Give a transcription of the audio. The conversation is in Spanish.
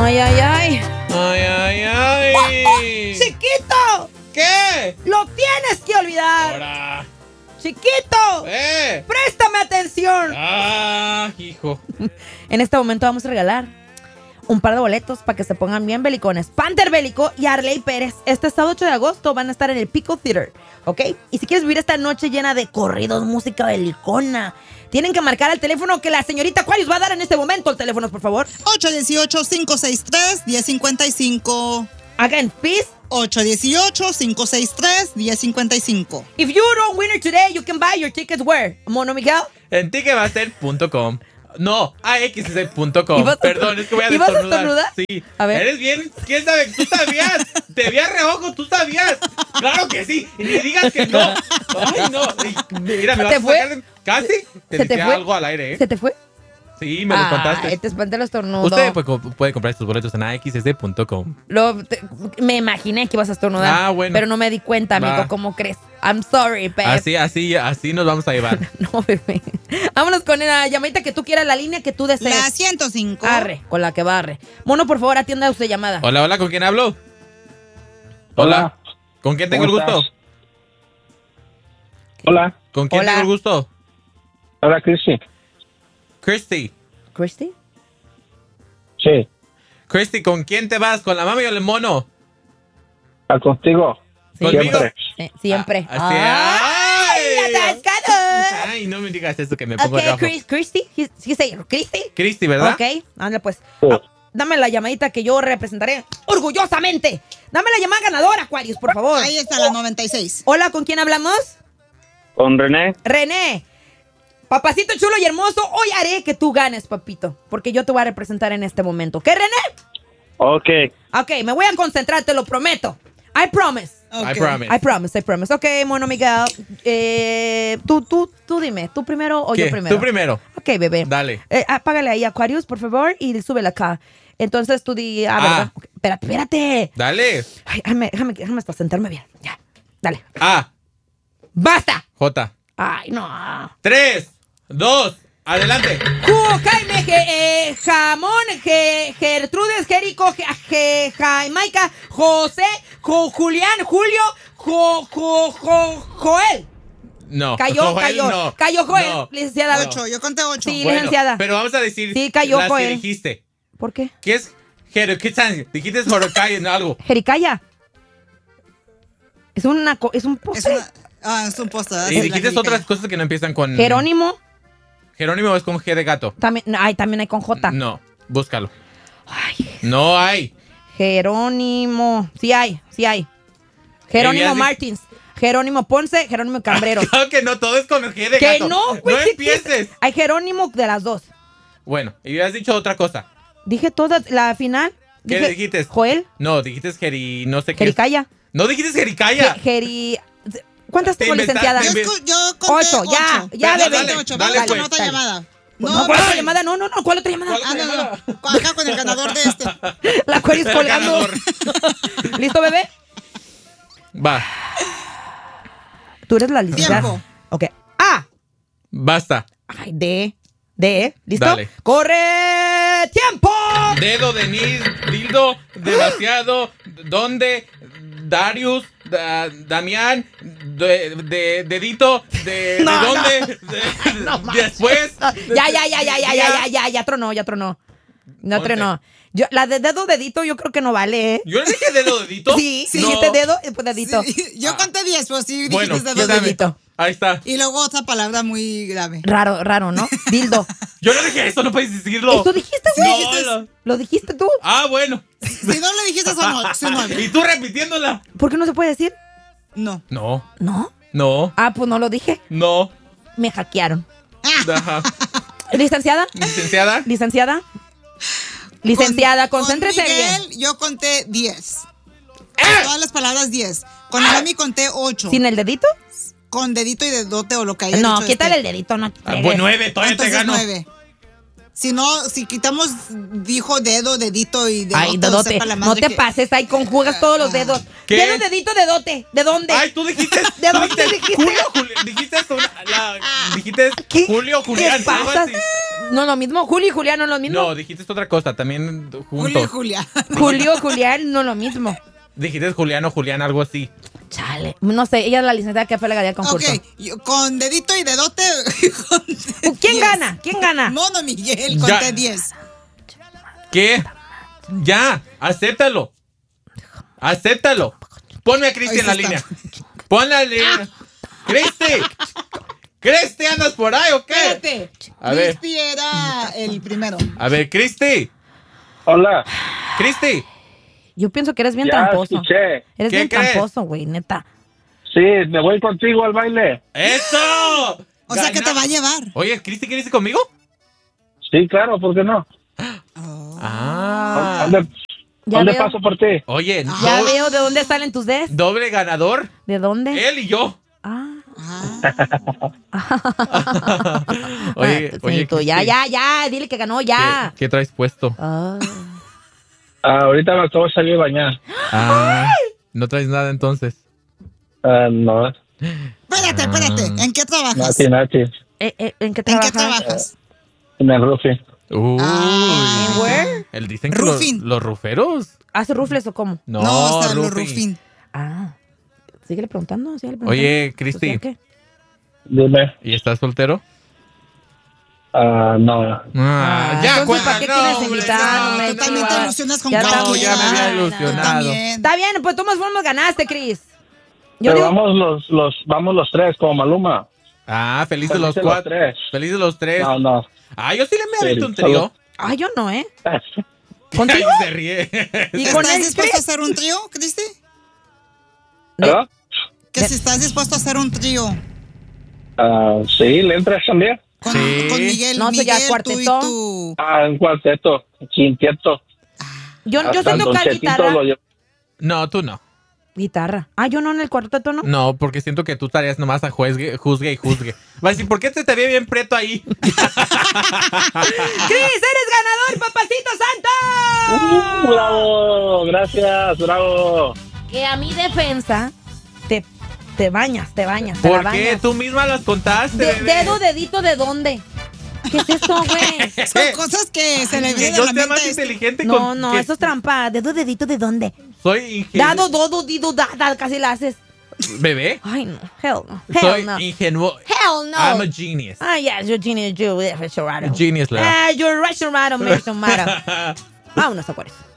Ay, ay, ay. Ay, ay, ay. ¡Chiquito! ¿Qué? ¡Lo tienes que olvidar! Ahora. ¡Chiquito! ¡Préstame atención! Ah, hijo. En este momento vamos a regalar un par de boletos para que se pongan bien belicones. Panther Bélico y Arley Pérez. Este sábado 8 de agosto van a estar en el Pico Theater, ¿ok? Y si quieres vivir esta noche llena de corridos, música belicona, tienen que marcar al teléfono que la señorita Aquarius va a dar en este momento. El teléfono, por favor. 818-563-1055. Again, please. 818-563-1055. If you don't win it today, you can buy your tickets where? Mono Miguel. En ticketmaster.com. No, axs.com. Perdón, es que voy a ¿Ibas a destornudar. estornudar? Sí. A ver. Eres bien, ¿quién sabe? Tú sabías. Te vi a reojo, tú sabías. Claro que sí. Y ni digas que no. Ay, no. Mira, me vas a sacar de... Casi te dije algo al aire, ¿eh? ¿Se te fue? Sí, me lo contaste. Te espanté los estornudos. Usted puede comprar estos boletos en axs.com. Me imaginé que ibas a estornudar. Ah, bueno. Pero no me di cuenta, amigo. Va. ¿Cómo crees? I'm sorry, babe. Así nos vamos a llevar. No, bebé. Vámonos con la llamadita que tú quieras, la línea que tú desees. La 105. Arre, con la que barre. Mono, por favor, atienda usted llamada. Hola, hola, ¿con quién hablo? Hola. ¿Con quién tengo el gusto? Hola. ¿Con quién tengo el gusto? Hola, Cristi. Christy. ¿Christy? Sí. Christy, ¿con quién te vas? ¿Con la mami o el mono? Contigo. ¿Conmigo? Siempre. Siempre. ¡Ay! ¡Atascado! Ay, no me digas esto que me pongo Ok, rojo. Christy. ¿Sí se llama Christy? Christy, ¿verdad? Ok, ándale pues. Dame la llamadita que yo representaré orgullosamente. Dame la llamada ganadora, Aquarius, por favor. Ahí está la 96. Hola, ¿con quién hablamos? Con René. René. Papacito chulo y hermoso, hoy haré que tú ganes, papito. Porque yo te voy a representar en este momento. ¿Qué, René? Ok. Ok, me voy a concentrar, te lo prometo. I promise. Okay. I promise. Ok, Mono Miguel. Tú dime, ¿tú primero o ¿Qué? yo primero? Tú primero. Ok, bebé. Dale. Apágale ahí, Aquarius, por favor, y súbela acá. Entonces tú di... ¿verdad? Okay, espérate. Dale. Ay, déjame hasta sentarme bien. Ya, dale. A. ¡Basta! J. Ay, no. 3, 2, adelante. Jaime, Jamón, Gertrudes, Jerico, Jamaica, José, Julián, Julio, Joel. No. Cayó Joel. No. Licenciada. 8, yo conté 8. Sí, Bueno, licenciada. pero vamos a decir Sí, cayó las Joel. que dijiste. ¿Por qué? ¿Qué es Dijiste algo. Jericaya. Es un postre. Es un postre. Y dijiste otras cosas que no empiezan con... Jerónimo. Jerónimo es con G de gato. También hay con J. No, búscalo. Ay. No hay. Jerónimo. Sí hay. Jerónimo Martins. Jerónimo Ponce, Jerónimo Cambrero. Claro que no, todo es con G de Que gato. no, güey. No sí empieces. existe. Hay Jerónimo de las dos. Bueno, y hubieras dicho otra cosa. Dije todas, la final. ¿Qué dijiste? Joel. No, dijiste no sé qué. Jericaya. No dijiste Jericaya. ¿Cuántas tengo, licenciada? Yo conté 8, ya, bebé. Dale, 8. Dale, Vamos pues. con otra llamada. No, ¿cuál otra llamada? No, ¿cuál otra llamada? No. Acá con el ganador de este. La Aquarius colgando. ¿Listo, bebé? Va. Tú eres la licenciada. Tiempo. Ok. A. Basta. Ay, D. ¿Listo? Dale. ¡Corre! ¡Tiempo! Dedo, Dildo, demasiado, ¿dónde? Darius, Damián, dedito, ¿de dónde? Después. Ya tronó. No tronó. La de dedito yo creo que no vale, ¿eh? ¿Yo le dije dedito? Sí, No. dijiste dedo, pues dedito. Sí, yo conté 10, pues sí, Bueno, dijiste dedito. Ahí está. Y luego otra palabra muy grave. Raro, ¿no? Dildo. Yo no dije eso, no puedes decirlo. ¿Eso dijiste, güey? No. ¿Lo dijiste tú? Ah, bueno. Si no le dijiste eso, no. ¿Y tú repitiéndola? ¿Por qué no se puede decir? No. No. ¿No? Ah, pues no lo dije. No. Me hackearon. Ajá. ¿Licenciada? Licenciada, concéntrese con Miguel, bien. yo conté 10. Todas las palabras 10. Con Mami conté 8. ¿Sin el dedito? Con dedito y dedote o lo que haya No, dicho quítale el dedito, no. Pues 9, todavía te Entonces gano. 9. Si no, si quitamos, dijo dedo, dedito y dedote. Ay, dedote. sepa la No madre te que- pases, ahí conjugas todos los dedos. ¿Qué? Dedo, dedito, dedote. ¿De dónde? Ay, tú dijiste. ¿De tú dónde dijiste? Dijiste dijiste ¿Qué? Julio, Julián. ¿Qué algo pasa? así. No lo mismo. Julio y Julián no lo mismo. No, dijiste otra cosa, también Julio y juntos. Julia. Julio, Julián no lo mismo. Dijiste Julián o Julián, algo así. Chale. No sé, ella es la licenciada que fue la gallina del concurso. Ok, con dedito y dedote. con ¿Quién 10. gana? ¿Quién gana? Mono Miguel, Ya. conté 10. ¿Qué? Ya, acéptalo. Acéptalo. Ponme a Cristi Ahí en la sí línea. está. Ponla en la línea. ¡Cristi! ¡Cristi, andas por ahí o qué? Espérate. A ver. Cristi era el primero. A ver, Cristi. Hola. Cristi. Yo pienso que eres bien Ya tramposo. escuché. Eres ¿Qué bien crees? tramposo, güey, neta. Sí, me voy contigo al baile. ¡Eso! O sea que te va a llevar. Oye, Cristi, ¿quieres ir conmigo? Sí, claro, ¿por qué no? Ah. Ya ¿Dónde veo. paso por ti? Oye, Ya veo de dónde salen tus des. doble ganador. ¿De dónde? Él y yo. Ah. Oye, Sí, oye. tú, ya, Cristi, ya. Dile que ganó, ya. ¿Qué traes puesto? Ah. Ahorita me acabo de salir a bañar. No traes nada entonces. No, Espérate, espérate. ¿En qué trabajas? Nati. ¿En qué ¿En qué trabajas? trabajas? En el roofing. Uy. Ah. ¿En where? El dicen que los, Roofing. los ruferos. ¿Hace rufles o cómo? No, o sea, lo roofing. roofing. Ah. Síguele preguntando, síguele preguntando. Oye, Cristi, Pues, ¿qué? Dime. ¿y estás soltero? No. Ya, entonces, ¿para qué no, quieres hombre, invitarme? Tú también te ilusionas con Ya cualquiera. No, ya me había Ay, no. ilusionado. Tú también. Está bien, pues tú más formas ganaste, Cris. Yo Pero digo, vamos los tres, como Maluma. Felices los Felices los cuatro. tres. Felices los tres. No. Yo sí le me avento un Sí, trío. ay, yo no, ¿eh? Ay, ¿Contigo? se ríe. ¿Y con ¿Estás él, dispuesto a Cris? hacer un trío, Cristi? ¿Verdad? Que si estás dispuesto a hacer un trío Sí, ¿le entras también? con, Sí. con Miguel, No, eso ya Miguel, tú y cuarteto. tú. Un cuarteto, quinteto. Yo sé Hasta el tocar Don Chetito guitarra. lo llevo. No, tú no. Guitarra. yo no en el cuarteto, ¿no? No, porque siento que tú estarías nomás a juzgue y juzgue. Va a decir, ¿por qué te estaría bien preto ahí? ¡Cris, eres ganador, papacito santo! ¡Bravo! Gracias, bravo. Que a mi defensa te bañas, te la ¿Por qué? bañas. Tú misma las contaste, bebé. Dedo, dedito, ¿de dónde? ¿Qué es eso, güey? Son cosas que se le Que vienen yo a la sea más mente. inteligente No, que eso es trampa. Dedo, dedito, ¿de dónde? Soy ingenuo. Dado, dodo, dido, da, casi la haces. ¿Bebé? Ay, no. Hell no. Soy Hell no. ingenuo. Hell no. I'm a genius. Yes, you're genius, you're Russian. Genius, la. You're Russian, Mr. Vámonos a por eso.